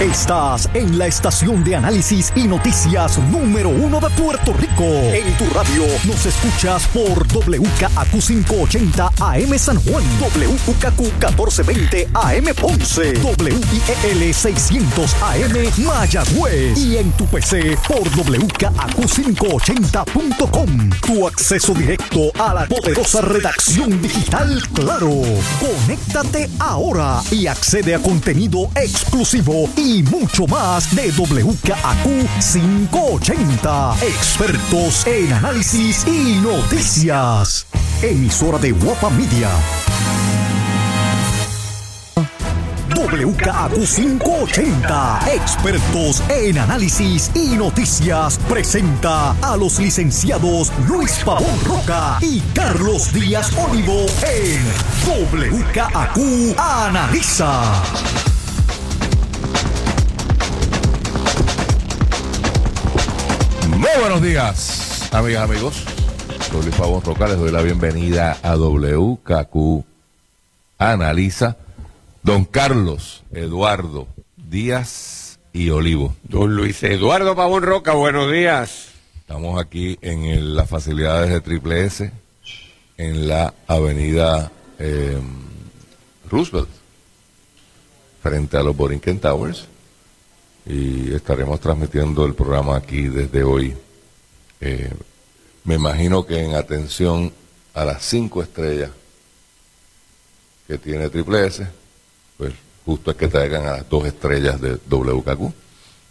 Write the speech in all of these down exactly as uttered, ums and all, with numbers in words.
Estás en la estación de análisis y noticias número uno de Puerto Rico. En tu radio nos escuchas por W K A Q quinientos ochenta A M San Juan, W K Q catorce veinte A M Ponce, W I E L seiscientos A M Mayagüez y en tu P C por W K A Q quinientos ochenta punto com. Tu acceso directo a la poderosa redacción digital Claro. Conéctate ahora y accede a contenido exclusivo y mucho más de W K A Q quinientos ochenta. Expertos en análisis y noticias. Emisora de Guapa Media. W K A Q quinientos ochenta, expertos en análisis y noticias, presenta a los licenciados Luis Pavón Roca y Carlos Díaz Olivo en W K A Q Analiza. Muy buenos días, amigas, amigos. Soy Luis Pavón Roca, les doy la bienvenida a W K A Q Analiza. Don Carlos Eduardo Díaz y Olivo. Don Luis Eduardo Pavón Roca, buenos días. Estamos aquí en el, las facilidades de Triple S, en la avenida eh, Roosevelt, frente a los Borinquen Towers, y estaremos transmitiendo el programa aquí desde hoy. Eh, me imagino que en atención a las cinco estrellas que tiene Triple S, pues justo es que traigan a las dos estrellas de W K Q.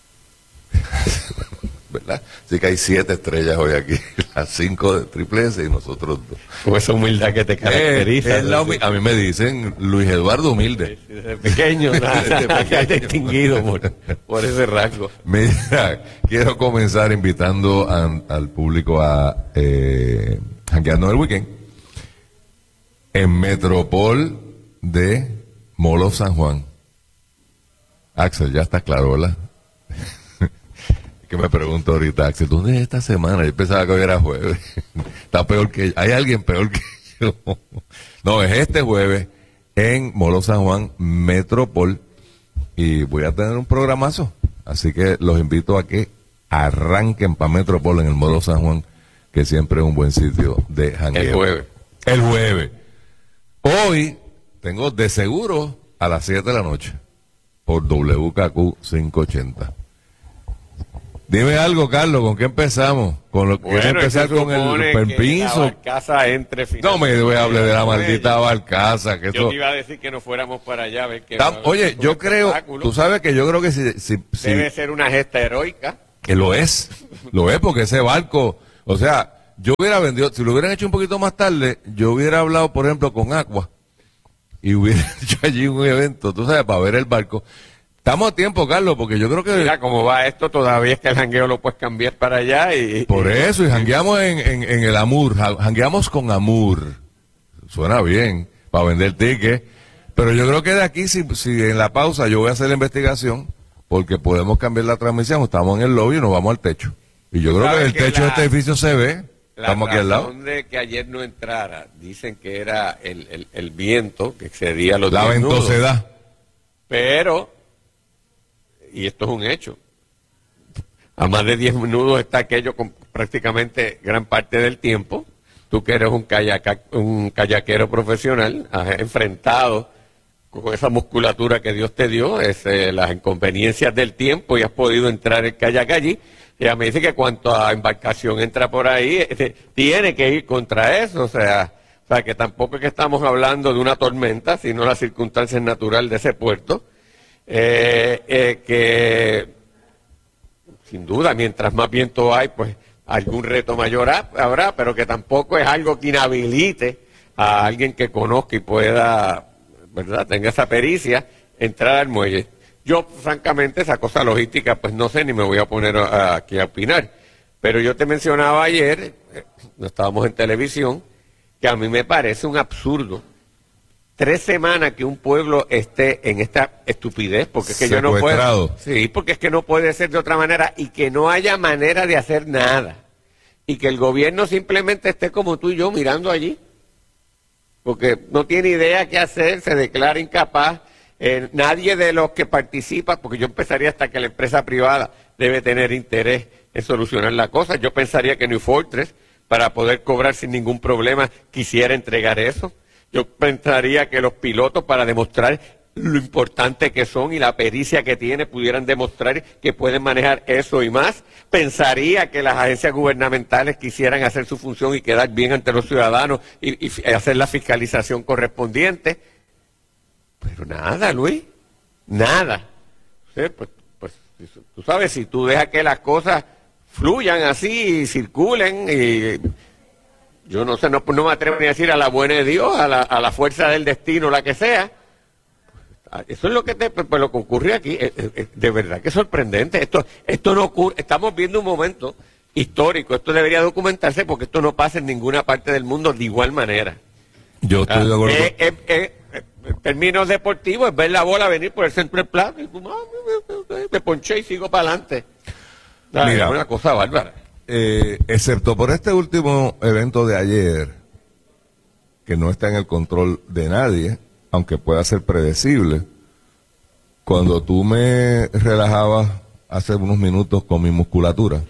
¿Verdad? Así que hay siete estrellas hoy aquí, las cinco de Triple S y nosotros dos. Con esa humildad que te caracteriza. Eh, es la, a mí me dicen Luis Eduardo Humilde. Sí, desde pequeño, desde pequeño distinguido por, por ese rasgo. Mira, quiero comenzar invitando a, al público a eh, jangueando el weekend en Metropol de Molo San Juan. Axel, ya está claro, ¿verdad? Que me pregunto ahorita, Axel, ¿dónde es esta semana? Yo pensaba que hoy era jueves. Está peor que yo. Hay alguien peor que yo. No, es este jueves en Molo San Juan, Metropol. Y voy a tener un programazo. Así que los invito a que arranquen para Metropol en el Molo San Juan, que siempre es un buen sitio de jangueo. El jueves. El jueves. Hoy tengo de seguro a las siete de la noche por W K Q quinientos ochenta. Dime algo, Carlos, ¿con qué empezamos? ¿Con lo que bueno, empezar con el permiso? La casa entre no me voy a hablar de la maldita barcaza. Que yo eso... te iba a decir que no fuéramos para allá. A ver que Tam... Oye, yo creo, tú sabes que yo creo que si, si, si... debe ser una gesta heroica. Que lo es, lo es porque ese barco, o sea, yo hubiera vendido, si lo hubieran hecho un poquito más tarde, yo hubiera hablado, por ejemplo, con Aqua y hubiera hecho allí un evento, tú sabes, para ver el barco. Estamos a tiempo, Carlos, porque yo creo que... Mira cómo va esto, todavía es que el jangueo lo puedes cambiar para allá y... Por eso, y jangueamos en, en, en el Amur, jangueamos con Amur. Suena bien, para vender tickets. Pero yo creo que de aquí, si, si en la pausa yo voy a hacer la investigación, porque podemos cambiar la transmisión, estamos en el lobby y nos vamos al techo. Y yo creo que el techo la, de este edificio se ve, estamos aquí al lado. La razón de que ayer no entrara, dicen que era el, el, el viento que excedía los la ventosidad. Pero... y esto es un hecho, a más de diez nudos está aquello con prácticamente gran parte del tiempo. Tú que eres un, kayak, un kayaquero profesional, has enfrentado con esa musculatura que Dios te dio, es, eh, las inconveniencias del tiempo y has podido entrar el kayak allí. Ella me dice que cuanto a embarcación entra por ahí, eh, tiene que ir contra eso, o sea, o sea, que tampoco es que estamos hablando de una tormenta, sino la circunstancia natural de ese puerto. Eh, eh, que sin duda mientras más viento hay pues algún reto mayor ha, habrá, pero que tampoco es algo que inhabilite a alguien que conozca y pueda, verdad, tenga esa pericia, entrar al muelle. Yo francamente esa cosa logística pues no sé ni me voy a poner a, a, aquí a opinar, pero yo te mencionaba ayer, eh, no estábamos en televisión, que a mí me parece un absurdo tres semanas que un pueblo esté en esta estupidez, porque es que yo no puedo. Sí, porque es que no puede ser de otra manera y que no haya manera de hacer nada. Y que el gobierno simplemente esté como tú y yo mirando allí. Porque no tiene idea qué hacer, se declara incapaz. Eh, nadie de los que participa, porque yo pensaría hasta que la empresa privada debe tener interés en solucionar la cosa. Yo pensaría que New Fortress, para poder cobrar sin ningún problema, quisiera entregar eso. Yo pensaría que los pilotos, para demostrar lo importante que son y la pericia que tienen, pudieran demostrar que pueden manejar eso y más. Pensaría que las agencias gubernamentales quisieran hacer su función y quedar bien ante los ciudadanos y, y hacer la fiscalización correspondiente. Pero nada, Luis, nada. Sí, pues, pues, tú sabes, si tú dejas que las cosas fluyan así y circulen, y yo no sé, no, no me atrevo ni a decir a la buena de Dios, a la, a la fuerza del destino, la que sea. Eso es lo que te, pues, lo que ocurre aquí. Es, es, de verdad que es sorprendente. Esto, esto no ocurre. Estamos viendo un momento histórico. Esto debería documentarse porque esto no pasa en ninguna parte del mundo de igual manera. Yo estoy de acuerdo. Eh, eh, eh, eh, en términos deportivos, es ver la bola venir por el centro del plato y tú, ah, me, me, me ponché y sigo para adelante. Mira, es una cosa bárbara. Eh, excepto por este último evento de ayer, que no está en el control de nadie, aunque pueda ser predecible, cuando tú me relajabas hace unos minutos con mi musculatura,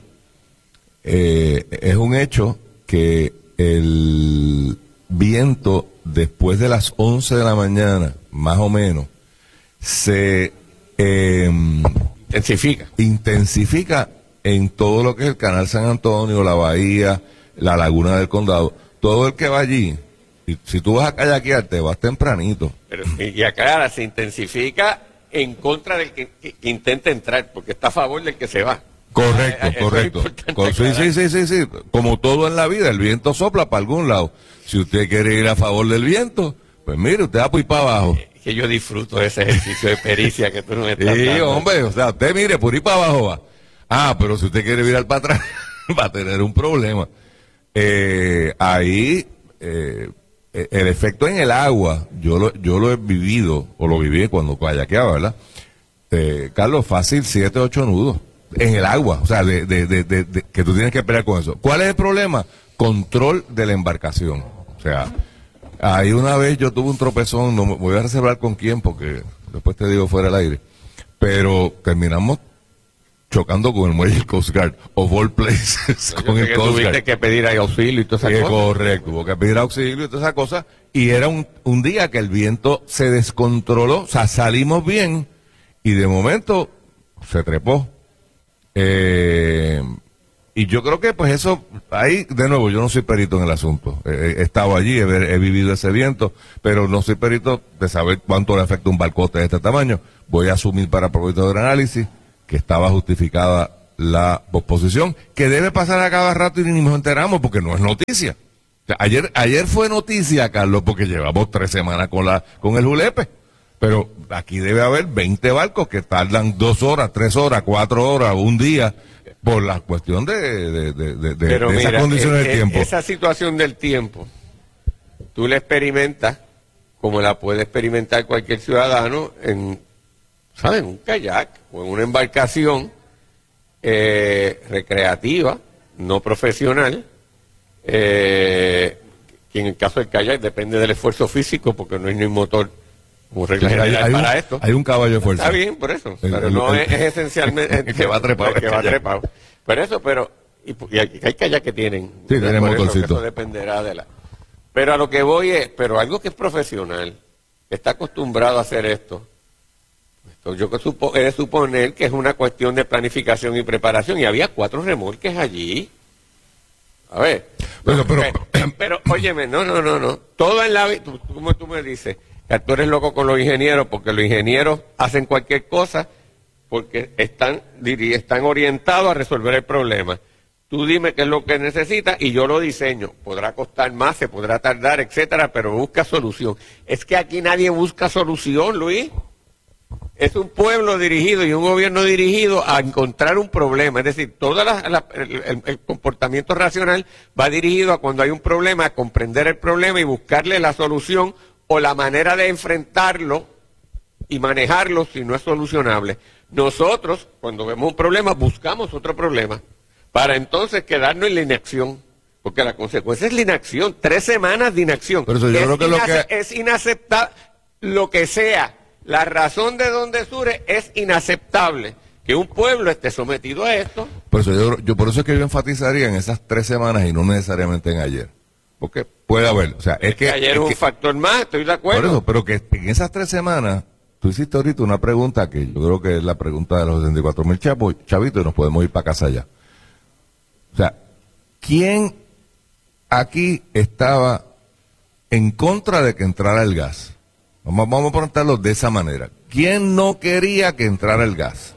eh, es un hecho que el viento después de las once de la mañana, más o menos, se eh, intensifica. intensifica en todo lo que es el Canal San Antonio, la Bahía, la Laguna del Condado. Todo el que va allí, y si tú vas a kayakear, te vas tempranito. Pero, y acá se intensifica en contra del que, que, que intenta entrar, porque está a favor del que se va. Correcto, eh, correcto. Con, sí, sí, sí, sí, sí. Como todo en la vida, el viento sopla para algún lado. Si usted quiere ir a favor del viento, pues mire, usted va por ir para abajo. Que yo disfruto de ese ejercicio de pericia que tú no me estás Sí, dando. hombre, o sea, usted mire, por ir para abajo va. Ah, pero si usted quiere virar para atrás, va a tener un problema. Eh, ahí, eh, el efecto en el agua, yo lo, yo lo he vivido, o lo viví cuando kayakeaba, ¿verdad? Eh, Carlos, fácil, siete, ocho nudos en el agua, o sea, de, de, de, de, de, que tú tienes que pelear con eso. ¿Cuál es el problema? Control de la embarcación. O sea, ahí una vez yo tuve un tropezón, no me voy a reservar con quién, porque después te digo fuera del aire, pero terminamos chocando con el muelle del Coast Guard, of all places, No, con el que Coast tuviste Guard. que pedir ahí auxilio y todas esas Eh, cosas. correcto, hubo que pedir auxilio y todas esas cosas, y era un, un día que el viento se descontroló, o sea, salimos bien, y de momento se trepó. Eh, y yo creo que pues eso, ahí, de nuevo, yo no soy perito en el asunto, eh, he estado allí, he, he vivido ese viento, pero no soy perito de saber cuánto le afecta un barcote de este tamaño. Voy a asumir para propósito del análisis que estaba justificada la posposición, que debe pasar a cada rato y ni nos enteramos porque no es noticia. O sea, ayer, ayer fue noticia, Carlos, porque llevamos tres semanas con la, con el julepe. Pero aquí debe haber veinte barcos que tardan dos horas, tres horas, cuatro horas, un día, por la cuestión de, de, de, de, de Pero esas mira, condiciones eh, del eh, tiempo. Esa situación del tiempo, tú la experimentas como la puede experimentar cualquier ciudadano en, ¿sabes? En un kayak o en una embarcación eh, recreativa, no profesional, eh, que en el caso del kayak depende del esfuerzo físico porque no hay ni motor como regla Hay, general hay un, para esto. hay un caballo de fuerza. Está bien, por eso. El- Pero el- no el- es, es esencialmente que va trepado. que va trepado. Por eso, pero y, y hay, hay kayak que tienen. Sí, tienen por eso, motorcito. que eso dependerá de la. Pero a lo que voy es, pero algo que es profesional, que está acostumbrado a hacer esto. Esto yo que supo, he de suponer que es una cuestión de planificación y preparación. Y había cuatro remolques allí. A ver. Pero, pero- pero, pero, óyeme, no, no, no, no. Todo en la vida, tú- tú- como tú me dices, que tú eres loco con los ingenieros, porque los ingenieros hacen cualquier cosa porque están, diri- están orientados a resolver el problema. Tú dime qué es lo que necesitas y yo lo diseño. Podrá costar más, se podrá tardar, etcétera, pero busca solución. Es que aquí nadie busca solución, Luis. Es un pueblo dirigido y un gobierno dirigido a encontrar un problema. Es decir, todo la, la, el, el, el comportamiento racional va dirigido a cuando hay un problema, a comprender el problema y buscarle la solución o la manera de enfrentarlo y manejarlo si no es solucionable. Nosotros, cuando vemos un problema, buscamos otro problema para entonces quedarnos en la inacción. Porque la consecuencia es la inacción. Tres semanas de inacción. Pero eso yo es, creo que lo inace- que- es inaceptable lo que sea la razón de donde surge es inaceptable que un pueblo esté sometido a esto. Por eso yo, yo por eso es que yo enfatizaría en esas tres semanas y no necesariamente en ayer. Porque puede haber, o sea, es, es que... que ayer es un que, factor más, estoy de acuerdo. Por eso, pero que en esas tres semanas, tú hiciste ahorita una pregunta que yo creo que es la pregunta de los setenta y cuatro mil chavos, chavitos, y nos podemos ir para casa ya. O sea, ¿quién aquí estaba en contra de que entrara el gas? Vamos, vamos a preguntarlo de esa manera. ¿Quién no quería que entrara el gas?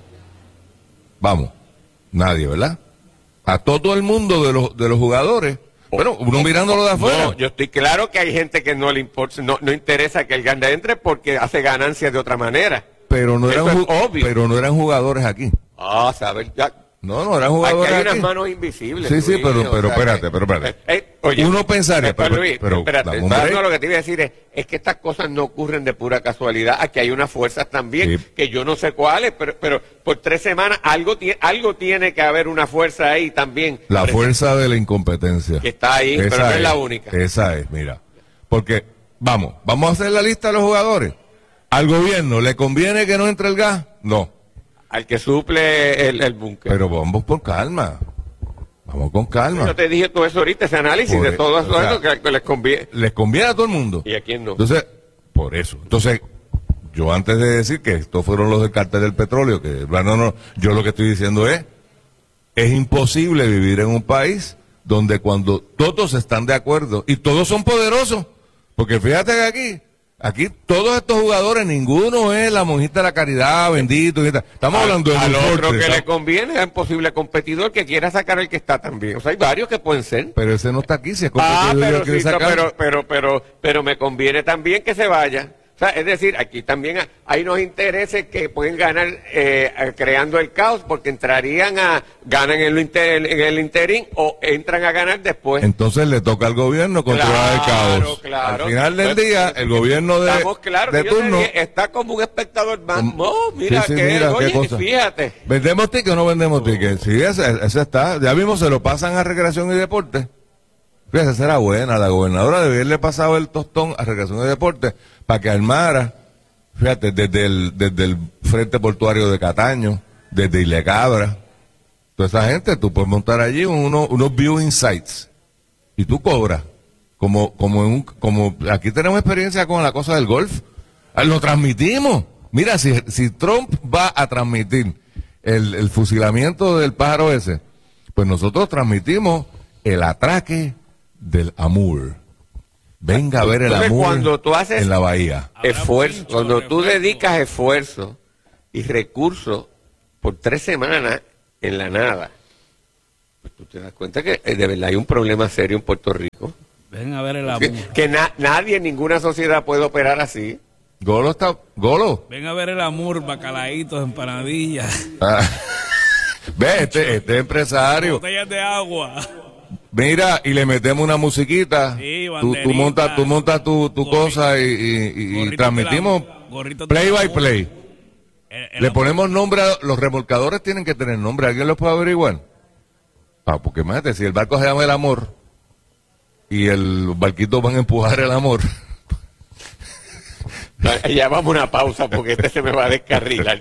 Vamos, nadie, ¿verdad? A todo el mundo de los, de los jugadores. Bueno, uno mirándolo de afuera. No, yo estoy claro que hay gente que no le importa, no, no interesa que el Ganda entre porque hace ganancias de otra manera. Pero no eran, Eso es ju- obvio. pero no eran jugadores aquí. Ah, ¿sabes? Ya. No, no eran jugadores Aquí hay aquí. unas manos invisibles. Sí, sí, Luis, pero, o pero sea, espérate, que- pero espérate. Eh, eh, oye, Uno pensaría, eh, pero, Luis, pero, espérate, dame un ¿sabes? break. No, lo que te iba a decir es, es que estas cosas no ocurren de pura casualidad. Aquí hay unas fuerzas también, Sí. que yo no sé cuáles, pero, pero por tres semanas algo, tie- algo tiene que haber una fuerza ahí también. La Por fuerza de la incompetencia. Que está ahí, Esa pero no es la única. Esa es, mira. Porque, vamos, vamos a hacer la lista de los jugadores. ¿Al gobierno le conviene que no entre el gas? No. Al que suple el, el búnker. Pero vamos por calma. Vamos con calma. Yo te dije todo eso ahorita, ese análisis Por de e- todo eso, o sea, eso que, que les conviene. Les conviene a todo el mundo. ¿Y a quién no? Entonces, por eso. Entonces, yo antes de decir que estos fueron los del cartel del petróleo, que no, no, yo lo que estoy diciendo es, es imposible vivir en un país donde cuando todos están de acuerdo y todos son poderosos, porque fíjate que aquí, aquí todos estos jugadores, ninguno es la monjita de la caridad, bendito, y tal. Estamos Al- hablando de al deporte, otro que ¿sabes? le conviene es un posible competidor que quiera sacar el que está también. O sea, hay varios que pueden ser. Pero ese no está aquí, si es Ah, competidor y pero, lo quiere sí, no, sacar. pero, pero, pero, pero me conviene también que se vaya. O sea, es decir, aquí también hay unos intereses que pueden ganar eh, eh, creando el caos porque entrarían a, ganan en, lo inter- en el interín o entran a ganar después. Entonces le toca al gobierno controlar el caos. Claro. Al final del Pues, día, el gobierno de, Estamos claros, de que yo te turno... dije, está como un espectador más. Como- No, mira, Sí, sí, que, mira, qué oye, cosa. fíjate. ¿Vendemos tickets o no vendemos tickets? Sí, ese, ese está. Ya mismo se lo pasan a Recreación y Deporte. Fíjate, esa era buena. La gobernadora debió haberle pasado el tostón a Recreación y Deporte para que armara, fíjate, desde el, desde el Frente Portuario de Cataño, desde Ilecabra. Toda esa gente, tú puedes montar allí uno, unos viewing sites y tú cobras. Como, como, en un, como aquí tenemos experiencia con la cosa del golf. Ah, lo transmitimos. Mira, si, si Trump va a transmitir el, el fusilamiento del pájaro ese, pues nosotros transmitimos el atraque del Amur. Venga a ver el Entonces, Amur cuando tú haces en la bahía. esfuerzo, cuando tú dedicas esfuerzo y recursos por tres semanas en la nada, pues tú te das cuenta que eh, de verdad hay un problema serio en Puerto Rico. Ven a ver el amor. Que, que na- nadie, ninguna sociedad puede operar así. Golo está, Golo. Ven a ver el amor, bacalaitos, empanadillas, Ah, ve, este, este empresario. botellas de agua. Mira, y le metemos una musiquita. Sí, tú, banderita. tú montas, tú montas tu, tu Gorri- cosa y, y- y- y gorritos transmitimos de la- gorritos de play la by música. play. El- el Le amor- ponemos nombre a los remolcadores, tienen que tener nombre. ¿Alguien los puede averiguar? Ah, porque imagínate, si el barco se llama El Amor y el barquito van a empujar el amor. Ya vamos a una pausa porque este se me va a descarrilar.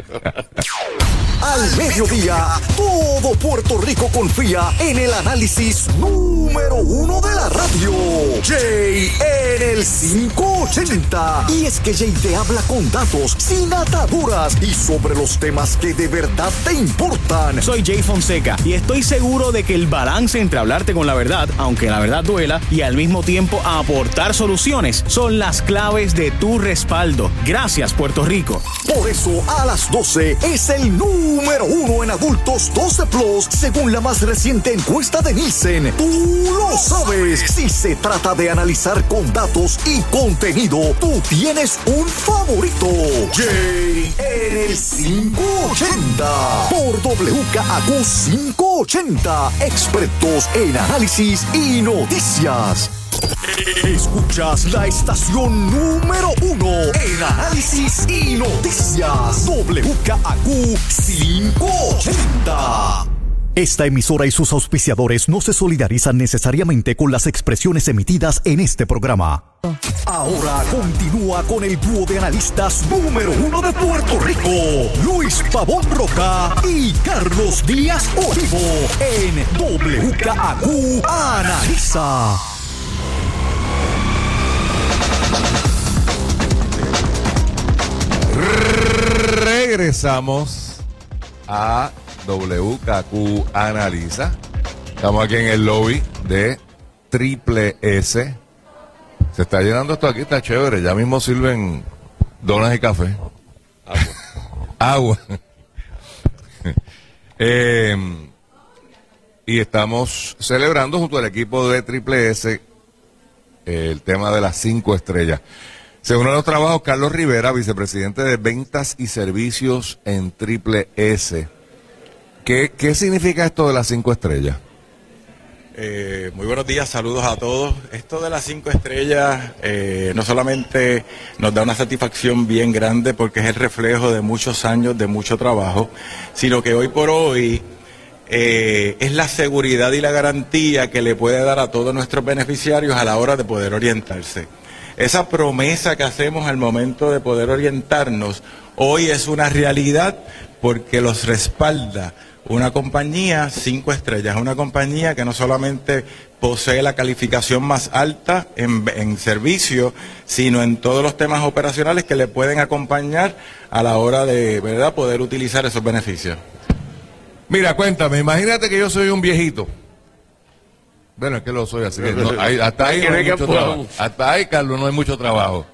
Al mediodía, todo Puerto Rico confía en el análisis número uno de la radio. Jay en el quinientos ochenta. Y es que Jay te habla con datos, sin ataduras y sobre los temas que de verdad te importan. Soy Jay Fonseca y estoy seguro de que el balance entre hablarte con la verdad, aunque la verdad duela, y al mismo tiempo aportar soluciones son las claves de tu respaldo. Gracias, Puerto Rico. Por eso, a las doce es el número uno en adultos doce plus, según la más reciente encuesta de Nielsen. Tú lo sabes. Si se trata de analizar con datos y contenido, tú tienes un favorito. Jay en el quinientos ochenta. Por W K A Q quinientos ochenta. Expertos en análisis y noticias. Escuchas la estación número uno en análisis y noticias. W K A Q quinientos ochenta. Esta emisora y sus auspiciadores no se solidarizan necesariamente con las expresiones emitidas en este programa. Ahora continúa con el dúo de analistas número uno de Puerto Rico, Luis Pavón Roca y Carlos Díaz Olivo, en W K A Q Analiza. Regresamos a W K Q Analiza. Estamos aquí en el lobby de Triple S. Se está llenando esto aquí, está chévere. Ya mismo sirven donas y café. Agua. Agua. eh, y estamos celebrando junto al equipo de Triple S eh, el tema de las cinco estrellas. Según los trabajos, Carlos Rivera, vicepresidente de Ventas y Servicios en Triple S. ¿Qué, qué significa esto de las cinco estrellas? Eh, muy buenos días, saludos a todos. Esto de las cinco estrellas eh, no solamente nos da una satisfacción bien grande porque es el reflejo de muchos años de mucho trabajo, sino que hoy por hoy eh, es la seguridad y la garantía que le puede dar a todos nuestros beneficiarios a la hora de poder orientarse. Esa promesa que hacemos al momento de poder orientarnos hoy es una realidad porque los respalda una compañía cinco estrellas, una compañía que no solamente posee la calificación más alta en, en servicio, sino en todos los temas operacionales que le pueden acompañar a la hora de, ¿verdad?, poder utilizar esos beneficios. Mira, cuéntame, imagínate que yo soy un viejito. Bueno, es que lo soy, así que no, hay, hasta ahí no hay mucho trabajo. Hasta ahí, Carlos, no hay mucho trabajo.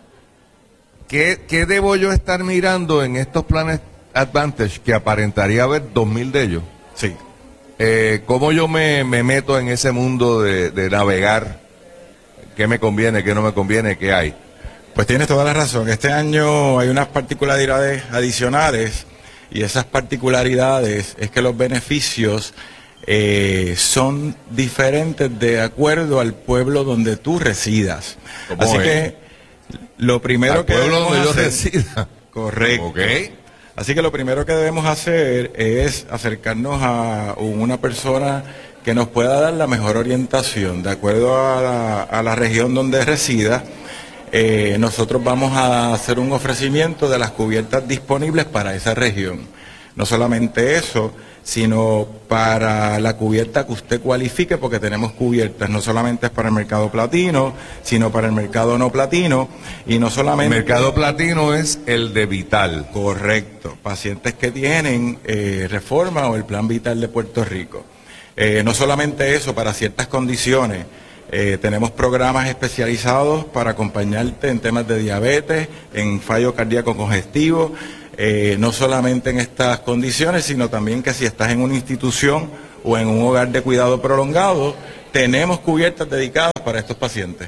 ¿Qué, qué debo yo estar mirando en estos planes Advantage, que aparentaría haber dos mil de ellos? Sí. Eh, ¿Cómo yo me, me meto en ese mundo de, de navegar? ¿Qué me conviene, qué no me conviene, qué hay? Pues tienes toda la razón. Este año hay unas particularidades adicionales y esas particularidades es que los beneficios eh, son diferentes de acuerdo al pueblo donde tú residas. Así es? que lo primero al que pueblo donde yo hacer, resida. Correcto. Okay. Así que lo primero que debemos hacer es acercarnos a una persona que nos pueda dar la mejor orientación. De acuerdo a la, a la región donde resida, eh, nosotros vamos a hacer un ofrecimiento de las cubiertas disponibles para esa región. No solamente eso, sino para la cubierta que usted cualifique, porque tenemos cubiertas, no solamente es para el mercado platino, sino para el mercado no platino, y no solamente... El mercado platino es el de Vital. Correcto, pacientes que tienen eh, Reforma o el Plan Vital de Puerto Rico. Eh, no solamente eso, para ciertas condiciones, eh, tenemos programas especializados para acompañarte en temas de diabetes, en fallo cardíaco congestivo, Eh, no solamente en estas condiciones, sino también que si estás en una institución o en un hogar de cuidado prolongado, tenemos cubiertas dedicadas para estos pacientes.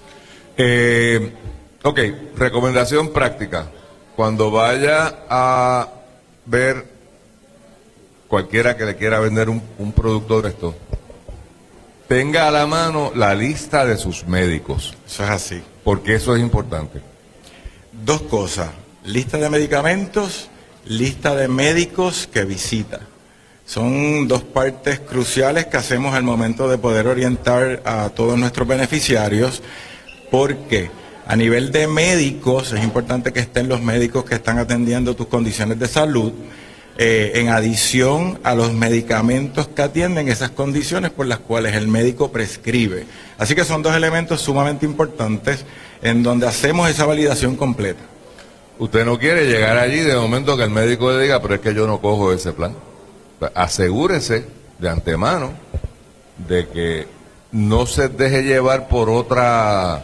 Eh, ok, recomendación práctica. Cuando vaya a ver cualquiera que le quiera vender un, un producto de esto, tenga a la mano la lista de sus médicos. Eso es así. Porque eso es importante. Dos cosas. Lista de medicamentos, lista de médicos que visita. Son dos partes cruciales que hacemos al momento de poder orientar a todos nuestros beneficiarios, porque a nivel de médicos es importante que estén los médicos que están atendiendo tus condiciones de salud, eh, en adición a los medicamentos que atienden esas condiciones por las cuales el médico prescribe. Así que son dos elementos sumamente importantes en donde hacemos esa validación completa. Usted no quiere llegar allí de momento que el médico le diga, pero es que yo no cojo ese plan. Asegúrese de antemano de que no se deje llevar por otra...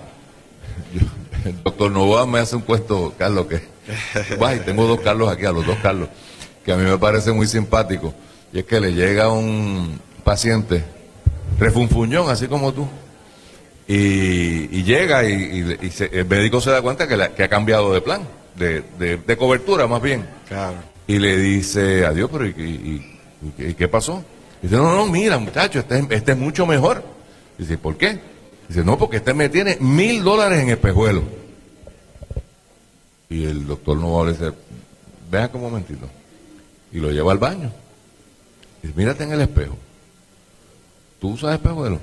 El doctor Novoa me hace un cuento, Carlos, que... Ay, tengo dos Carlos aquí, a los dos Carlos, que a mí me parece muy simpático. Y es que le llega un paciente refunfuñón, así como tú, y, y llega y, y, y se, el médico se da cuenta que, la, que ha cambiado de plan. De, de, de cobertura más bien. Claro. Y le dice, adiós, pero ¿y, y, y, y qué pasó? Dice, no, no, mira, muchacho, este, este es mucho mejor. Dice, ¿por qué? Dice, no, porque este me tiene mil dólares en espejuelo. Y el doctor no va a decir, ven acá un momentito. Y lo lleva al baño. mírate en el espejo. ¿Tú usas espejuelo?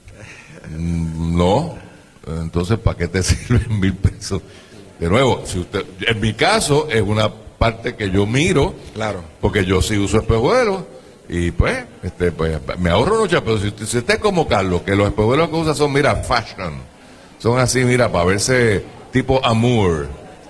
No. Entonces, ¿para qué te sirven mil pesos? De nuevo, si usted, en mi caso, es una parte que yo miro, claro, porque yo sí uso espejuelos, y pues, este, pues me ahorro mucho, pero si usted, si usted es como Carlos, que los espejuelos que usa son, mira, fashion, son así, mira, para verse tipo amour,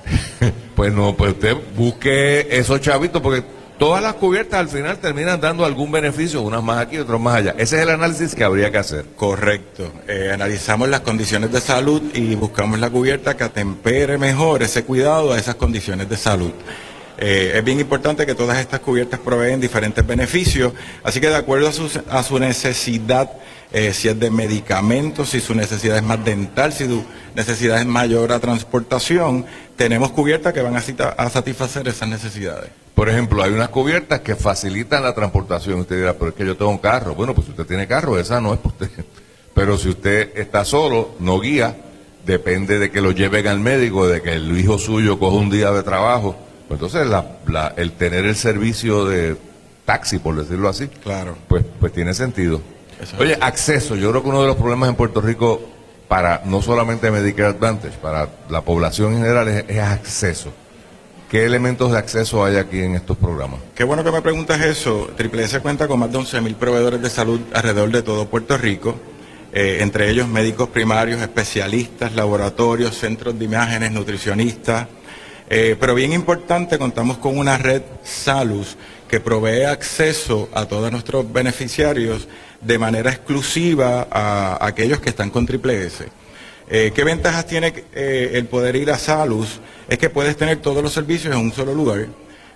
pues no, pues usted busque esos chavitos, porque todas las cubiertas al final terminan dando algún beneficio, unas más aquí, otras más allá. Ese es el análisis que habría que hacer. Correcto. Eh, analizamos las condiciones de salud y buscamos la cubierta que atempere mejor ese cuidado a esas condiciones de salud. Eh, es bien importante que todas estas cubiertas proveen diferentes beneficios, así que de acuerdo a su, a su necesidad, eh, si es de medicamentos, si su necesidad es más dental, si su necesidad es mayor a transportación, tenemos cubiertas que van a, cita, a satisfacer esas necesidades. Por ejemplo, hay unas cubiertas que facilitan la transportación. Usted dirá, pero es que yo tengo un carro. Bueno, pues si usted tiene carro, esa no es para usted. Pero si usted está solo, no guía, depende de que lo lleven al médico, de que el hijo suyo coja un día de trabajo. Pues entonces, la, la, el tener el servicio de taxi, por decirlo así, claro, pues, pues tiene sentido. Eso Oye, es. acceso. Yo creo que uno de los problemas en Puerto Rico, para no solamente Medicare Advantage, para la población en general, es, es acceso. ¿Qué elementos de acceso hay aquí en estos programas? Qué bueno que me preguntas eso. Triple S cuenta con más de once mil proveedores de salud alrededor de todo Puerto Rico, eh, entre ellos médicos primarios, especialistas, laboratorios, centros de imágenes, nutricionistas. Eh, pero bien importante, contamos con una red Salus que provee acceso a todos nuestros beneficiarios de manera exclusiva a, a aquellos que están con Triple S. Eh, ¿Qué ventajas tiene eh, el poder ir a Salus? Es que puedes tener todos los servicios en un solo lugar.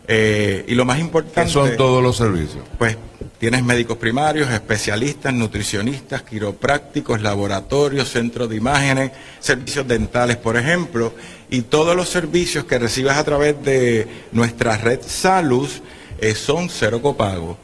Eh, y lo más importante... ¿Qué son todos los servicios? Pues tienes médicos primarios, especialistas, nutricionistas, quiroprácticos, laboratorios, centros de imágenes, servicios dentales, por ejemplo, y todos los servicios que recibas a través de nuestra red Salus eh, son cero copago.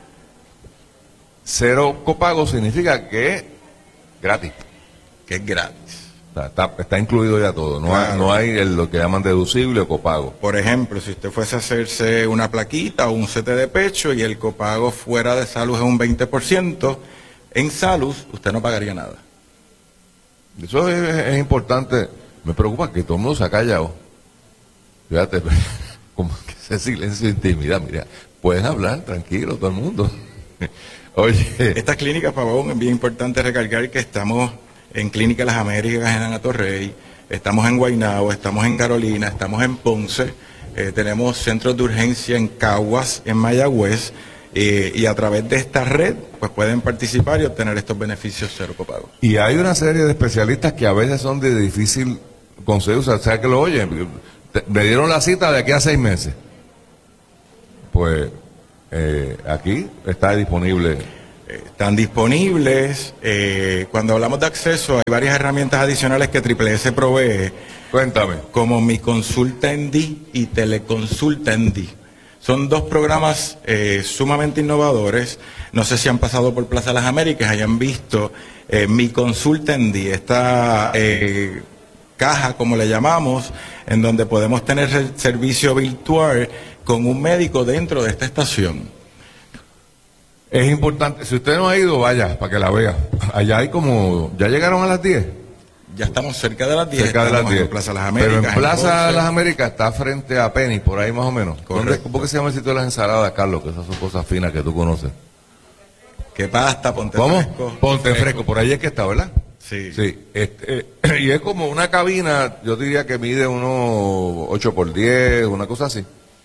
Cero copago significa que gratis. Que es gratis. Está, está, está incluido ya todo, no Claro. hay, no hay el, lo que llaman deducible o copago. Por ejemplo, si usted fuese a hacerse una plaquita o un C T de pecho y el copago fuera de Salus es un veinte por ciento, en Salus usted no pagaría nada. Eso es, es importante. Me preocupa que todo el mundo se ha callado. Fíjate, como que ese silencio de intimidad. Mira, pueden hablar tranquilo todo el mundo. Oye, Estas clínicas, Pavón, es bien importante recalcar que estamos en Clínica Las Américas en Anatorrey, estamos en Guaynabo, estamos en Carolina, estamos en Ponce, eh, tenemos centros de urgencia en Caguas, en Mayagüez, eh, y a través de esta red pues pueden participar y obtener estos beneficios cero copago. y hay una serie de especialistas que a veces son de difícil consejo, o sea, que lo oyen. Te- Me dieron la cita de aquí a seis meses. Pues eh, aquí está disponible. Eh, están disponibles. Eh, cuando hablamos de acceso, hay varias herramientas adicionales que Triple S provee, Cuéntame. como Mi Consulta en D y Teleconsulta en D. Son dos programas eh, sumamente innovadores. No sé si han pasado por Plaza Las Américas, hayan visto eh, Mi Consulta en D, esta eh, caja, como le llamamos, en donde podemos tener el servicio virtual con un médico dentro de esta estación. Es importante, si usted no ha ido, vaya, para que la vea. Allá hay como, ¿ya llegaron a las diez? Ya estamos cerca de las diez, Cerca de las estamos diez. en Plaza Las Américas. Pero en Plaza Ponce. Las Américas está frente a Penny, por ahí más o menos. ¿Dónde, Correcto. ¿Cómo que se llama el sitio de las ensaladas, Carlos? Que esas son cosas finas que tú conoces. ¿Qué pasta? Ponte ¿Cómo? Fresco. Ponte fresco, por ahí es que está, ¿verdad? Sí. Sí. Este, eh, y es como una cabina, yo diría que mide unos ocho por diez, una cosa así.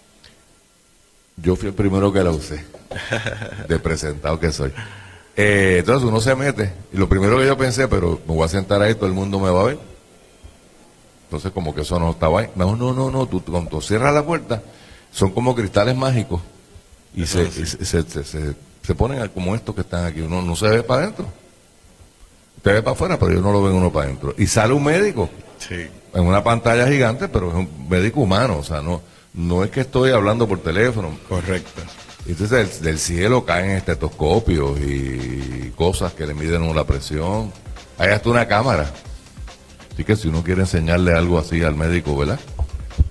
Yo fui el primero que la usé, de presentado que soy. Eh, entonces uno se mete, y lo primero que yo pensé, pero me voy a sentar ahí, todo el mundo me va a ver. Entonces como que eso no estaba ahí. No, no, no, no, tú cuando tú cierras la puerta, son como cristales mágicos, y, Eso se, sí. y se, se, se, se- se ponen como estos que están aquí. Uno no se ve para adentro. Usted ve para afuera, pero yo no lo veo uno para adentro. Y sale un médico Sí. en una pantalla gigante, pero es un médico humano, o sea, no, no es que estoy hablando por teléfono. Correcto. Entonces del, del cielo caen estetoscopios y cosas que le miden uno la presión. Hay hasta una cámara. Así que si uno quiere enseñarle algo así al médico, ¿verdad?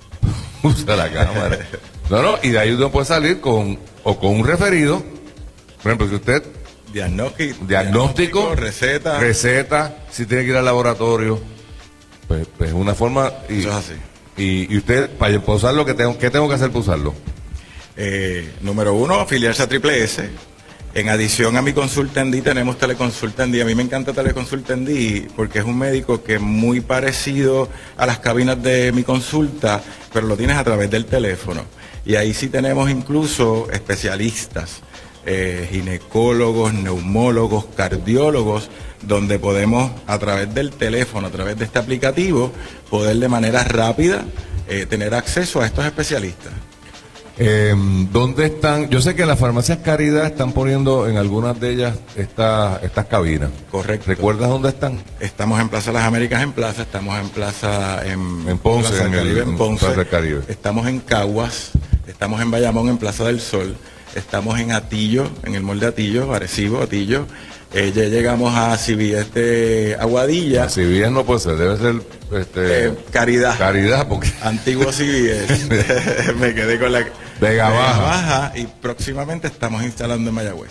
Usa la cámara. No, no, y de ahí uno puede salir con o con un referido Por ejemplo, si usted Diagnóstico, diagnóstico, receta. receta, si tiene que ir al laboratorio, pues, pues es una forma. Y, Eso es así. Y, y usted, para usarlo, ¿qué tengo, qué tengo que hacer para usarlo? Eh, número uno, afiliarse a Triple S. En adición a mi consulta en D, tenemos teleconsulta en D. A mí me encanta teleconsulta en D porque es un médico que es muy parecido a las cabinas de mi consulta, pero lo tienes a través del teléfono. Y ahí sí tenemos incluso especialistas, eh, ginecólogos, neumólogos, cardiólogos, donde podemos a través del teléfono, a través de este aplicativo, poder de manera rápida eh, tener acceso a estos especialistas. Eh, ¿Dónde están? Yo sé que en las farmacias Caridad están poniendo en algunas de ellas esta, estas cabinas. Correcto. ¿Recuerdas dónde están? Estamos en Plaza Las Américas en Plaza, estamos en Plaza en, En Ponce, Plaza en el- Caribe, en en Ponce, Plaza del Caribe. estamos en Caguas, estamos en Bayamón en Plaza del Sol, estamos en Atillo, en el molde Atillo, Arecibo, Atillo, eh, ya llegamos a C B S de Aguadilla, Si bien no puede ser, debe ser este, eh, Caridad, Caridad, porque antiguo C B S, me quedé con la Vega Baja. Baja, y próximamente estamos instalando en Mayagüez.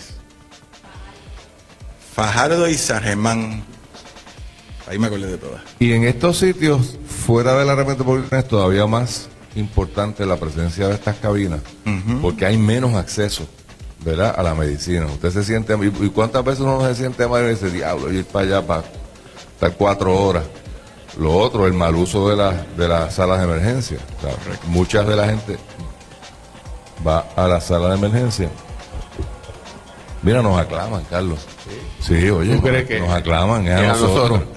Fajardo y San Germán, ahí me acordé de todas. Y en estos sitios, fuera de la herramienta pública, es todavía más importante la presencia de estas cabinas, Ujú. porque hay menos acceso, ¿verdad?, a la medicina. Usted se siente, y, y cuántas veces uno se siente mal y dice, diablo, ir para allá para estar cuatro horas. Lo otro, el mal uso de, la, de las salas de emergencia. O sea, muchas de la gente va a la sala de emergencia. Mira, nos aclaman, Carlos. Sí, oye, ¿Tú crees que- nos aclaman, es a que a nosotros. nosotros?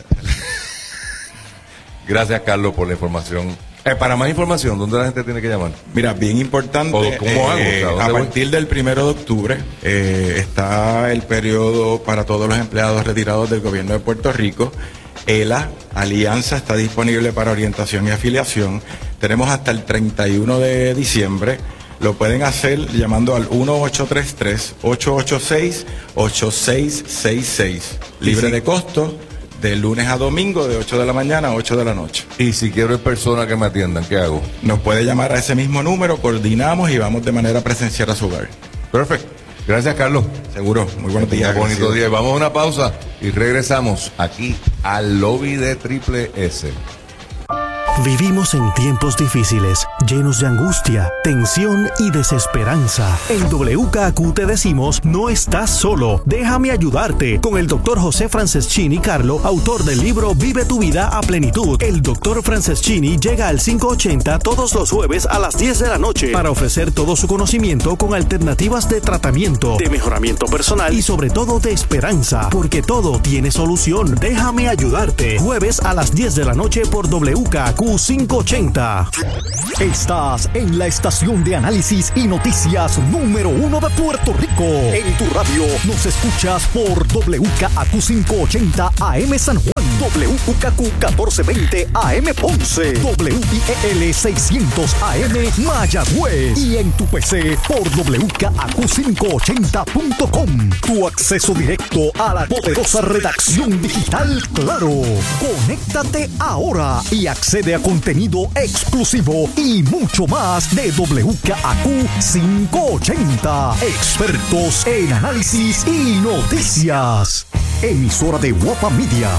Gracias, Carlos, por la información. Eh, para más información, ¿dónde la gente tiene que llamar? Mira, bien importante, O, ¿cómo hago? O sea, ¿dónde a voy? partir del primero de octubre eh, está el periodo para todos los empleados retirados del gobierno de Puerto Rico. ELA, Alianza, está disponible para orientación y afiliación. Tenemos hasta el treinta y uno de diciembre. Lo pueden hacer llamando al uno ocho tres tres, ocho ocho seis, ocho seis seis seis. Libre sí. de costo, de lunes a domingo, de ocho de la mañana a ocho de la noche. Y si quiero en persona que me atiendan, ¿qué hago? Nos puede llamar a ese mismo número, coordinamos y vamos de manera presencial a su hogar. Perfecto. Gracias, Carlos. Seguro. Muy buenos días. Un bonito Gracias. día. Vamos a una pausa y regresamos aquí al lobby de Triple S. Vivimos en tiempos difíciles, llenos de angustia, tensión y desesperanza. En W K Q te decimos, no estás solo. Déjame ayudarte con el doctor José Franceschini Carlo, autor del libro Vive tu vida a plenitud. El doctor Franceschini llega al quinientos ochenta todos los jueves a las diez de la noche para ofrecer todo su conocimiento con alternativas de tratamiento, de mejoramiento personal y sobre todo de esperanza, porque todo tiene solución. Déjame ayudarte. Jueves a las diez de la noche por W K Q quinientos ochenta. Estás en la estación de análisis y noticias número uno de Puerto Rico. En tu radio nos escuchas por W K Q quinientos ochenta A M San Juan, W K Q catorce veinte A M Ponce, W I E L seiscientos A M Mayagüez y en tu P C por W K Q quinientos ochenta punto com. Tu acceso directo a la poderosa redacción digital Claro. Conéctate ahora y accede a contenido exclusivo y mucho más de W K Q quinientos ochenta. Expertos en análisis y noticias. Emisora de Guapa Media.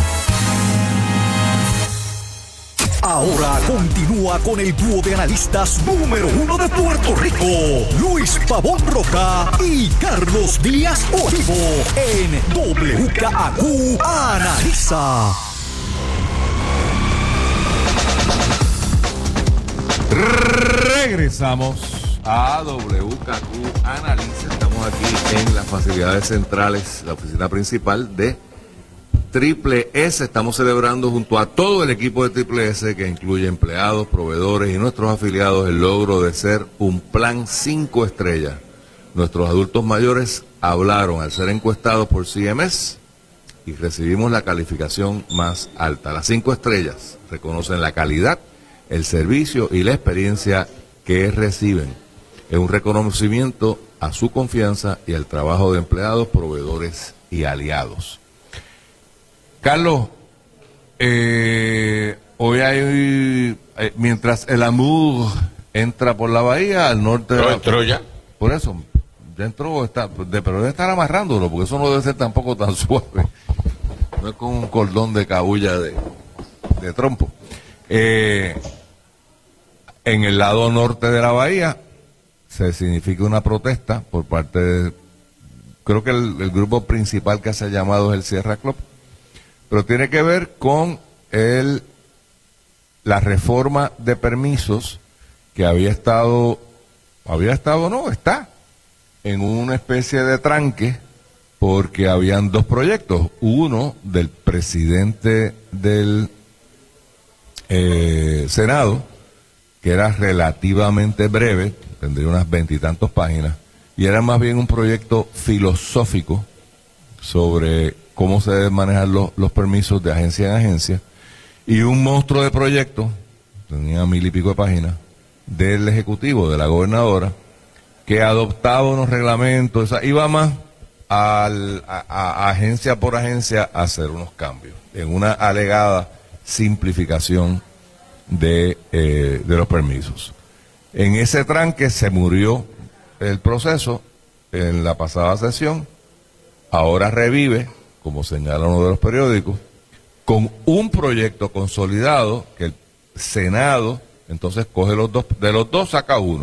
Ahora continúa con el dúo de analistas número uno de Puerto Rico, Luis Pavón Roca y Carlos Díaz Olivo, en W K Q Analiza. Regresamos a W K Q Analiza. Estamos aquí en las facilidades centrales, la oficina principal de Triple S. Estamos celebrando junto a todo el equipo de Triple S, que incluye empleados, proveedores y nuestros afiliados, el logro de ser un plan cinco estrellas. Nuestros adultos mayores hablaron al ser encuestados por C M S y recibimos la calificación más alta. Las cinco estrellas reconocen la calidad, el servicio y la experiencia que reciben. Es un reconocimiento a su confianza y al trabajo de empleados, proveedores y aliados. Carlos, eh, hoy hay, eh, mientras el Amour entra por la bahía al norte de Tro- la... Troya. Por eso, ya entró, está, de, pero debe estar amarrándolo, porque eso no debe ser tampoco tan suave. No es con un cordón de cabulla de, de trompo. Eh, en el lado norte de la bahía se significa una protesta por parte de, creo que el, el grupo principal que se ha llamado es el Sierra Club, pero tiene que ver con el, la reforma de permisos que había estado, había estado, no, está en una especie de tranque, porque habían dos proyectos, uno del presidente del eh, Senado, que era relativamente breve, tendría unas veintitantos páginas, y era más bien un proyecto filosófico sobre cómo se deben manejar los, los permisos de agencia en agencia, y un monstruo de proyecto, tenía mil y pico de páginas, del Ejecutivo, de la gobernadora, que adoptaba unos reglamentos, o sea, iba más al, a, a agencia por agencia a hacer unos cambios, en una alegada simplificación de, eh, de los permisos. En ese tranque se murió el proceso en la pasada sesión, ahora revive, como señala uno de los periódicos, con un proyecto consolidado que el Senado entonces coge los dos, de los dos saca uno.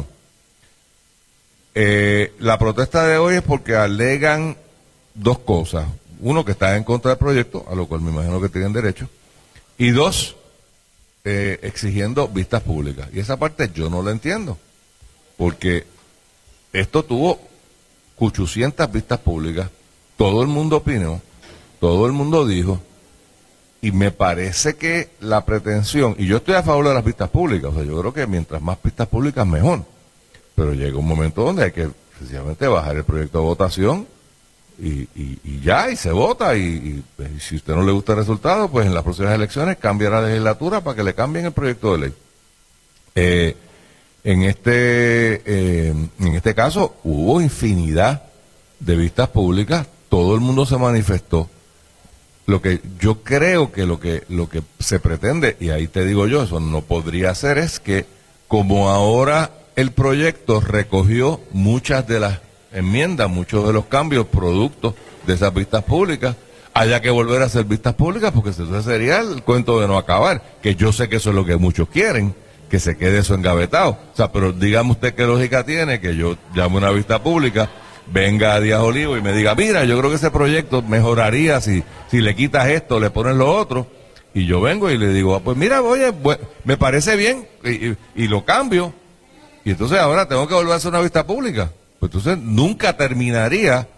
Eh, la protesta de hoy es porque alegan dos cosas. Uno, que está en contra del proyecto, a lo cual me imagino que tienen derecho, y dos, eh, exigiendo vistas públicas. Y esa parte yo no la entiendo, porque esto tuvo ochocientas vistas públicas, todo el mundo opinó, todo el mundo dijo, y me parece que la pretensión, y yo estoy a favor de las vistas públicas, o sea, yo creo que mientras más vistas públicas mejor, pero llega un momento donde hay que sencillamente bajar el proyecto de votación y, y, y ya, y se vota, y, y, y si a usted no le gusta el resultado, pues en las próximas elecciones cambia la legislatura para que le cambien el proyecto de ley. Eh, en este eh, en este caso hubo infinidad de vistas públicas, todo el mundo se manifestó. Lo que yo creo que lo que lo que se pretende, y ahí te digo yo, eso no podría ser, es que como ahora el proyecto recogió muchas de las enmiendas, muchos de los cambios producto de esas vistas públicas, haya que volver a hacer vistas públicas, porque eso sería el cuento de no acabar, que yo sé que eso es lo que muchos quieren, que se quede eso engavetado. O sea, pero dígame usted qué lógica tiene que yo llame una vista pública, venga a Díaz Olivo y me diga, mira, yo creo que ese proyecto mejoraría si, si le quitas esto, le pones lo otro, y yo vengo y le digo, ah, pues mira, oye, pues, me parece bien, y, y, y lo cambio, y entonces ahora tengo que volver a hacer una vista pública. Pues entonces nunca terminaría,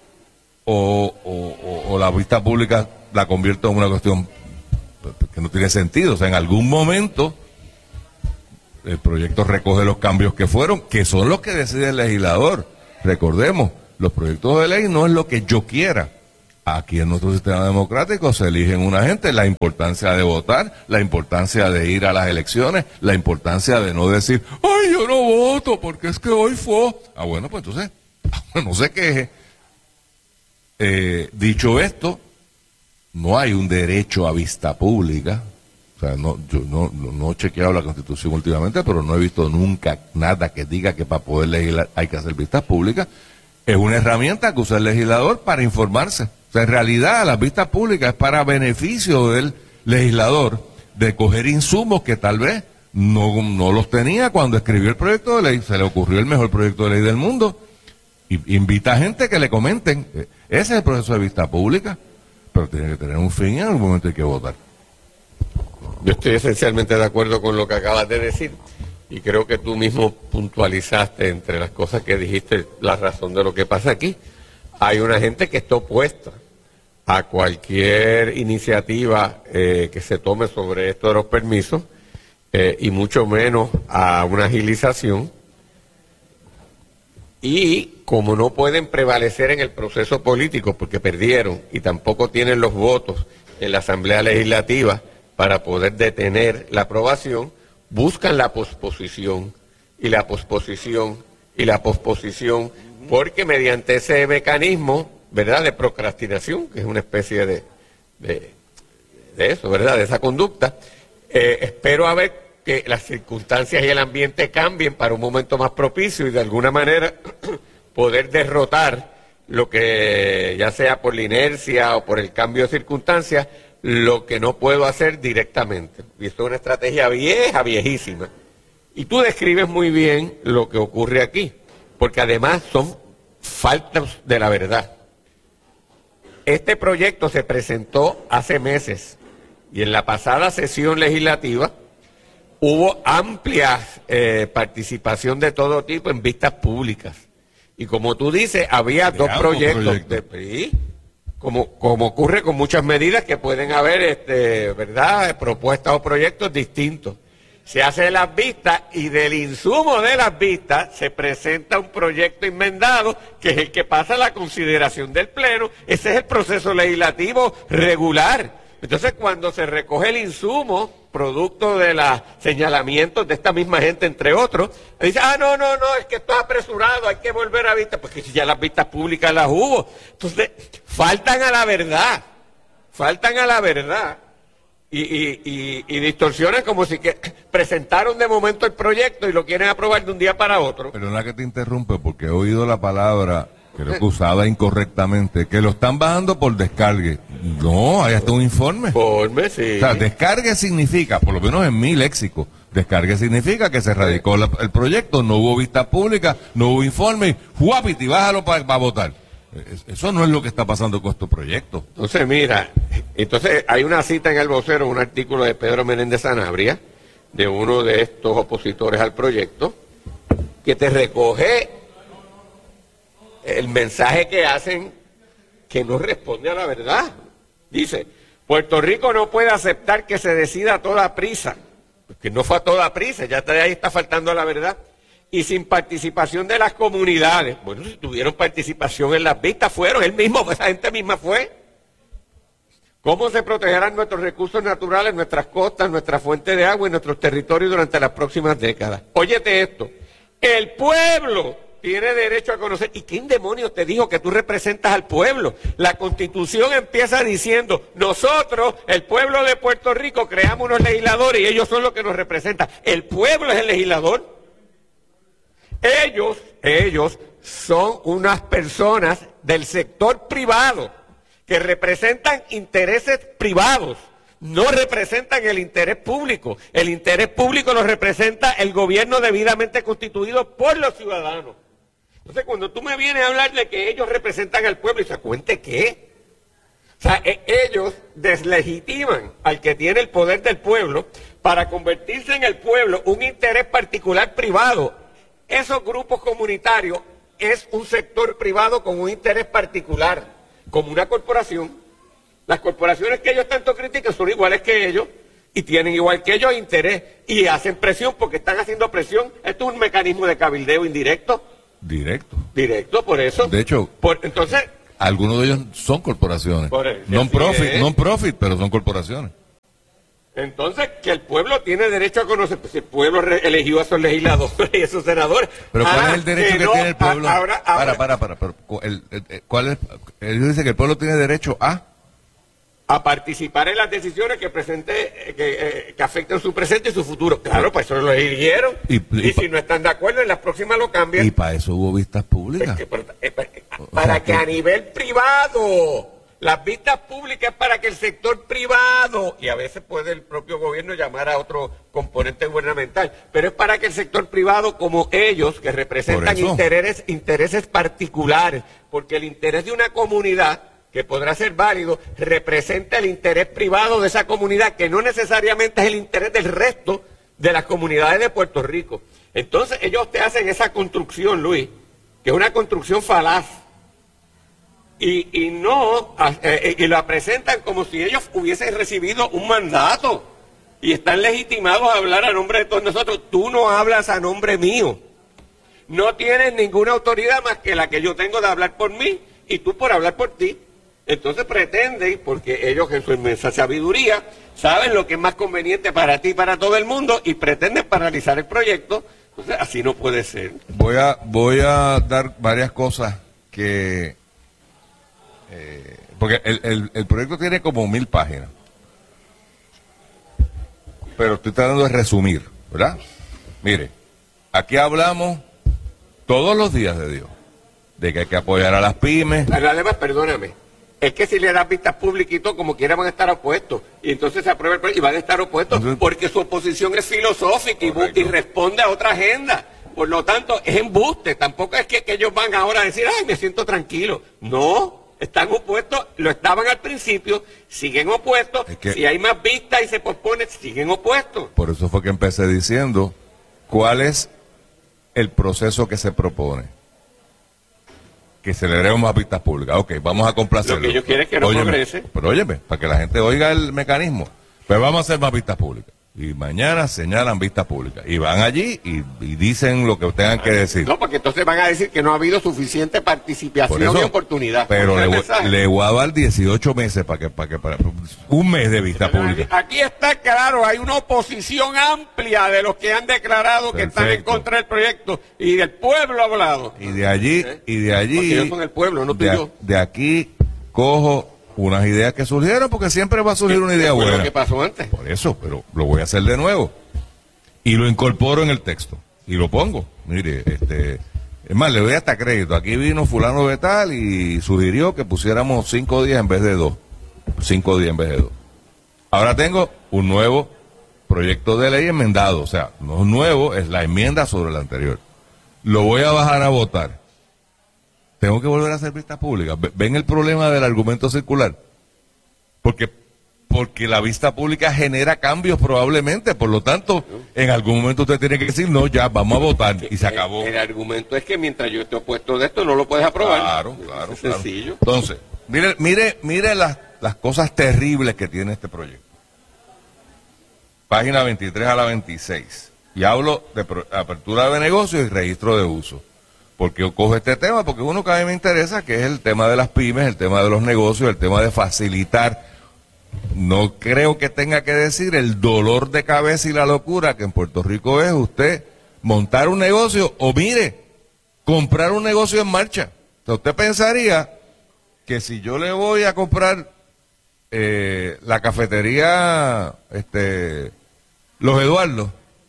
o, o, o, o la vista pública la convierto en una cuestión que no tiene sentido. O sea, en algún momento el proyecto recoge los cambios que fueron, que son los que decide el legislador. Recordemos, los proyectos de ley no es lo que yo quiera. Aquí en nuestro sistema democrático se eligen una gente, la importancia de votar, la importancia de ir a las elecciones, la importancia de no decir, ay, yo no voto porque es que hoy fue. Ah, bueno, pues entonces, no se queje. Eh, dicho esto, no hay un derecho a vista pública. O sea, no, yo no, no, no he chequeado la Constitución últimamente, pero no he visto nunca nada que diga que para poder legislar hay que hacer vistas públicas. Es una herramienta que usa el legislador para informarse. O sea, en realidad las vistas públicas es para beneficio del legislador de coger insumos que tal vez no, no los tenía cuando escribió el proyecto de ley. Se le ocurrió el mejor proyecto de ley del mundo. Y invita a gente que le comenten. Ese es el proceso de vista pública, pero tiene que tener un fin y en algún momento hay que votar. Yo estoy esencialmente de acuerdo con lo que acabas de decir y creo que tú mismo puntualizaste entre las cosas que dijiste la razón de lo que pasa aquí. Hay una gente que está opuesta a cualquier iniciativa eh, que se tome sobre esto de los permisos eh, y mucho menos a una agilización. Y como no pueden prevalecer en el proceso político porque perdieron y tampoco tienen los votos en la Asamblea Legislativa para poder detener la aprobación, buscan la posposición y la posposición y la posposición, porque mediante ese mecanismo, ¿verdad?, de procrastinación, que es una especie de, de, de eso, ¿verdad?, de esa conducta, eh, espero a ver que las circunstancias y el ambiente cambien para un momento más propicio y de alguna manera poder derrotar lo que, ya sea por la inercia o por el cambio de circunstancias, lo que no puedo hacer directamente. Y esto es una estrategia vieja, viejísima. Y tú describes muy bien lo que ocurre aquí, porque además son faltas de la verdad. Este proyecto se presentó hace meses y en la pasada sesión legislativa hubo amplia eh, participación de todo tipo en vistas públicas. Y como tú dices, había de dos proyectos, proyectos. de, sí, como, como ocurre con muchas medidas que pueden haber, este, ¿verdad?, propuestas o proyectos distintos. Se hace las vistas y del insumo de las vistas se presenta un proyecto enmendado que es el que pasa a la consideración del Pleno. Ese es el proceso legislativo regular. Entonces, cuando se recoge el insumo, producto de los señalamientos de esta misma gente, entre otros, dice, ah, no, no, no, es que esto es apresurado, hay que volver a vistas, porque si ya las vistas públicas las hubo. Entonces, faltan a la verdad, faltan a la verdad. Y, y, y, y distorsionan como si que presentaron de momento el proyecto y lo quieren aprobar de un día para otro. Perdona que te interrumpe porque he oído la palabra, creo que usada incorrectamente, que lo están bajando por descargue. No, hay hasta un informe. Informe, sí. O sea, descargue significa, por lo menos en mi léxico, descargue significa que se radicó la- el proyecto, no hubo vista pública, no hubo informe, y ¡juapiti! Bájalo para votar. Es- Eso no es lo que está pasando con estos proyectos. Entonces, mira, entonces hay una cita en el vocero, un artículo de Pedro Menéndez Sanabria, de uno de estos opositores al proyecto, que te recoge el mensaje que hacen que no responde a la verdad. Dice, Puerto Rico no puede aceptar que se decida a toda prisa, porque no fue a toda prisa, ya está, ahí está faltando la verdad, y sin participación de las comunidades. Bueno, si tuvieron participación en las vistas, fueron, él mismo, esa gente misma fue. ¿Cómo se protegerán nuestros recursos naturales, nuestras costas, nuestra fuente de agua y nuestros territorios durante las próximas décadas? Óyete esto, el pueblo tiene derecho a conocer. ¿Y quién demonios te dijo que tú representas al pueblo? La Constitución empieza diciendo, nosotros, el pueblo de Puerto Rico, creamos unos legisladores y ellos son los que nos representan. El pueblo es el legislador. Ellos, ellos son unas personas del sector privado que representan intereses privados, no representan el interés público. El interés público lo representa el gobierno debidamente constituido por los ciudadanos. Entonces, cuando tú me vienes a hablar de que ellos representan al pueblo, ¿y se cuente qué? O sea, e- ellos deslegitiman al que tiene el poder del pueblo para convertirse en el pueblo un interés particular privado. Esos grupos comunitarios es un sector privado con un interés particular, como una corporación. Las corporaciones que ellos tanto critican son iguales que ellos y tienen igual que ellos interés y hacen presión porque están haciendo presión. Esto es un mecanismo de cabildeo indirecto. Directo. Directo, por eso. De hecho, Por, entonces, algunos de ellos son corporaciones. Por eso, Non así profit, es. non profit, pero son corporaciones. entonces que el pueblo tiene derecho a conocer, pues el pueblo re- eligió a esos legisladores y a esos senadores. Pero ¿cuál Ah, es el derecho que, no, tiene el pueblo? a- ahora- ahora- Para, para, para. pero, cu- el- el- el- ¿cuál es? Él dice que el pueblo tiene derecho a... a participar en las decisiones que presente, eh, que, eh, que afecten su presente y su futuro. Claro, para eso lo eligieron. Y- Y, y si pa- no están de acuerdo, en las próximas lo cambian. Y para eso hubo vistas públicas. Es que por- eh, pa- eh, para que a nivel privado, las vistas públicas es para que el sector privado, y a veces puede el propio gobierno llamar a otro componente gubernamental, pero es para que el sector privado, como ellos, que representan Por eso. intereses, intereses particulares, porque el interés de una comunidad, que podrá ser válido, representa el interés privado de esa comunidad, que no necesariamente es el interés del resto de las comunidades de Puerto Rico. Entonces ellos te hacen esa construcción, Luis, que es una construcción falaz, y, y no, eh, eh, y la presentan como si ellos hubiesen recibido un mandato, y están legitimados a hablar a nombre de todos nosotros. Tú no hablas a nombre mío, no tienes ninguna autoridad más que la que yo tengo de hablar por mí, y tú por hablar por ti. Entonces pretenden, porque ellos en su inmensa sabiduría saben lo que es más conveniente para ti y para todo el mundo, y pretenden paralizar el proyecto. Entonces así no puede ser. Voy a, voy a dar varias cosas que... eh, porque el, el, el proyecto tiene como mil páginas. Pero estoy tratando de resumir, ¿verdad? Mire, aquí hablamos todos los días de Dios. de que hay que apoyar a las pymes. Además, perdóname, es que si le das vistas públicas y todo, como quiera van a estar opuestos. Y entonces se aprueba el proyecto y van a estar opuestos Entonces, porque su oposición es filosófica y, bu- y responde a otra agenda. Por lo tanto, es embuste. Tampoco es que, que ellos van ahora a decir, ay, me siento tranquilo. No, están opuestos, lo estaban al principio, siguen opuestos. Es que- si hay más vistas y se pospone, siguen opuestos. Por eso fue que empecé diciendo cuál es el proceso que se propone. Que celebremos más vistas públicas. Ok, vamos a complacerlo. Lo que ellos quieren es que no Óyeme, progrese. Pero óyeme, para que la gente oiga el mecanismo. Pero vamos a hacer más vistas públicas. Y mañana señalan vistas públicas. Y van allí y, y dicen lo que tengan que decir. No, porque entonces van a decir que no ha habido suficiente Por participación eso, y oportunidad. pero ¿Ese le, es el voy- mensaje? le voy a dar dieciocho meses para que, para que, para, un mes de vista pública. Aquí está claro, hay una oposición amplia de los que han declarado que están en Perfecto. contra del proyecto y del pueblo ha hablado. Y de allí, y de allí, Porque ellos son el pueblo, no tú y de, yo. de aquí cojo unas ideas que surgieron, porque siempre va a surgir una idea ¿Qué fue lo buena. que pasó antes? Por eso, pero lo voy a hacer de nuevo. Y lo incorporo en el texto. Y lo pongo. Mire, este. Es más, le doy hasta crédito. Aquí vino fulano de tal y sugirió que pusiéramos cinco días en vez de dos. Cinco días en vez de dos. Ahora tengo un nuevo proyecto de ley enmendado. O sea, no es nuevo, es la enmienda sobre el anterior. Lo voy a bajar a votar. Tengo que volver a hacer vista pública. Ve- ¿Ven el problema del argumento circular? Porque porque la vista pública genera cambios probablemente, por lo tanto, en algún momento usted tiene que decir, no, ya, vamos a votar, y se acabó. El, el argumento es que mientras yo esté opuesto de esto, no lo puedes aprobar. Claro, claro, Es claro. sencillo. Entonces, mire, mire, mire las, las cosas terribles que tiene este proyecto. Página veintitrés a la veintiséis. Y hablo de pro- apertura de negocios y registro de uso. ¿Por qué yo cojo este tema? Porque uno que a mí me interesa, que es el tema de las pymes, el tema de los negocios, el tema de facilitar. No creo que tenga que decir el dolor de cabeza y la locura que en Puerto Rico es usted montar un negocio o, mire, comprar un negocio en marcha. O sea, usted pensaría que si yo le voy a comprar eh, la cafetería este, Los Eduardos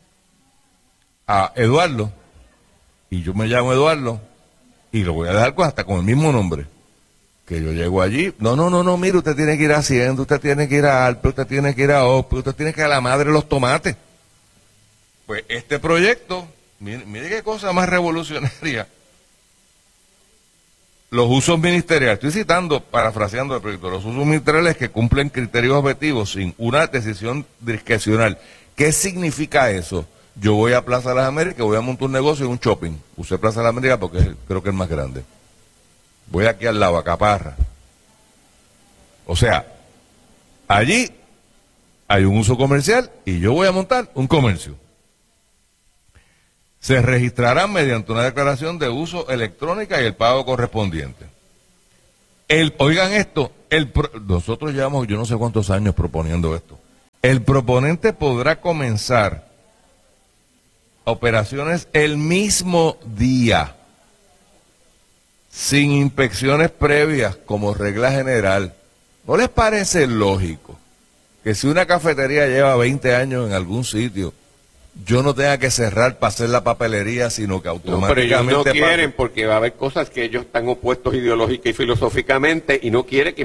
a Eduardo, y yo me llamo Eduardo, y lo voy a dejar con, hasta con el mismo nombre, que yo llego allí, no, no, no, no, mire, usted tiene que ir a Hacienda, usted tiene que ir a Alpe, usted tiene que ir a O P E, usted tiene que ir a la madre de los tomates. Pues este proyecto, mire, mire qué cosa más revolucionaria. Los usos ministeriales, estoy citando, parafraseando el proyecto, los usos ministeriales que cumplen criterios objetivos sin una decisión discrecional. ¿Qué significa eso? Yo voy a Plaza de las Américas, voy a montar un negocio y un shopping. Usé Plaza de las Américas porque es, creo que es el más grande. Voy aquí al lado, a Caparra. O sea, allí hay un uso comercial y yo voy a montar un comercio. Se registrarán mediante una declaración de uso electrónica y el pago correspondiente. El, oigan esto, el, pro- nosotros llevamos yo no sé cuántos años proponiendo esto. El proponente podrá comenzar operaciones el mismo día, sin inspecciones previas como regla general. ¿No les parece lógico que si una cafetería lleva veinte años en algún sitio, yo no tenga que cerrar para hacer la papelería, sino que No, pero ellos automáticamente no pase? quieren porque va a haber cosas que ellos están opuestos ideológica y filosóficamente y no quieren que